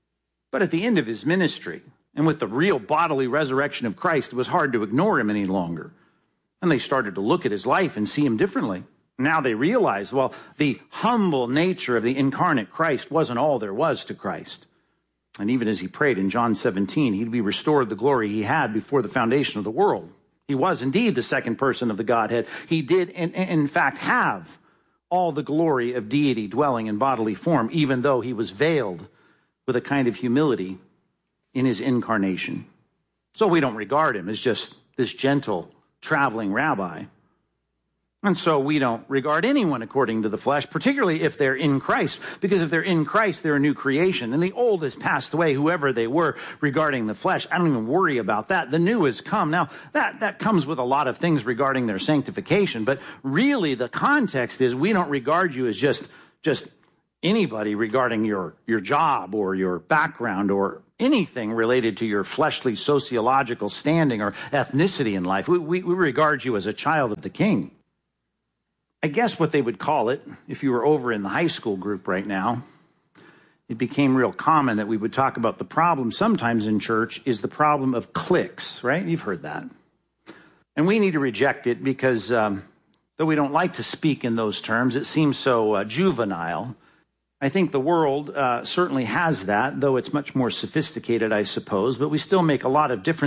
But at the end of his ministry, and with the real bodily resurrection of Christ, it was hard to ignore him any longer. And they started to look at his life and see him differently. Now they realized, well, the humble nature of the incarnate Christ wasn't all there was to Christ. And even as he prayed in John seventeen, he'd be restored the glory he had before the foundation of the world. He was indeed the second person of the Godhead. He did, in, in fact, have all the glory of deity dwelling in bodily form, even though he was veiled with a kind of humility in his incarnation. So we don't regard him as just this gentle, traveling rabbi. And so we don't regard anyone according to the flesh, particularly if they're in Christ, because if they're in Christ, they're a new creation. And the old has passed away, whoever they were regarding the flesh. I don't even worry about that. The new has come. Now, that, that comes with a lot of things regarding their sanctification, but really the context is we don't regard you as just, just anybody regarding your, your job or your background or anything related to your fleshly sociological standing or ethnicity in life. We, we, we regard you as a child of the King. I guess what they would call it, if you were over in the high school group right now, it became real common that we would talk about the problem sometimes in church is the problem of cliques, right? You've heard that. And we need to reject it because um, though we don't like to speak in those terms, it seems so uh, juvenile. I think the world uh, certainly has that, though it's much more sophisticated, I suppose, but we still make a lot of different